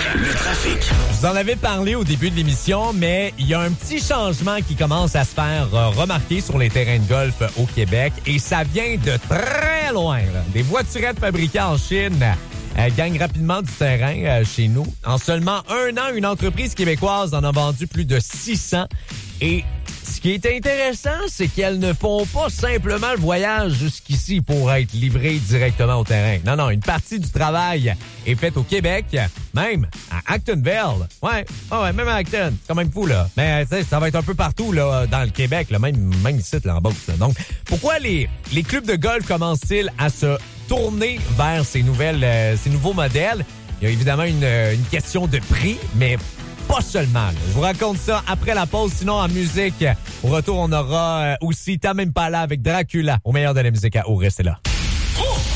Le trafic. Je vous en avais parlé au début de l'émission, mais il y a un petit changement qui commence à se faire remarquer sur les terrains de golf au Québec et ça vient de très loin. Là. Des voiturettes fabriquées en Chine gagnent rapidement du terrain chez nous. En seulement 1 an, une entreprise québécoise en a vendu plus de 600 et ce qui est intéressant, c'est qu'elles ne font pas simplement le voyage jusqu'ici pour être livrées directement au terrain. Non, une partie du travail est faite au Québec, même à Actonville. Ouais, même à Acton. C'est quand même fou, là. Mais ça va être un peu partout là dans le Québec, là, même ici, là, en Beauce. Donc, pourquoi les clubs de golf commencent-ils à se tourner vers ces nouveaux modèles? Il y a évidemment une question de prix, mais pas seulement. Là. Je vous raconte ça après la pause. Sinon, en musique, au retour, on aura aussi Tame Impala avec Dracula. Au meilleur de la musique à O. Restez là.